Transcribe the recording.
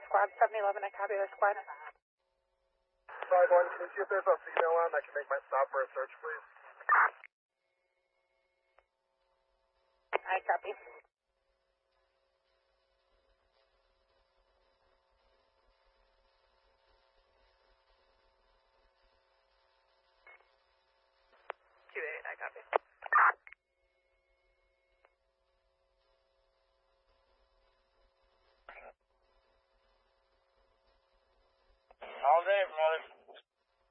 squad. 711, I copy the squad. 5-1, can you see if there's a female on that can make my stop for a search, please? I copy. I copy. All day, brother.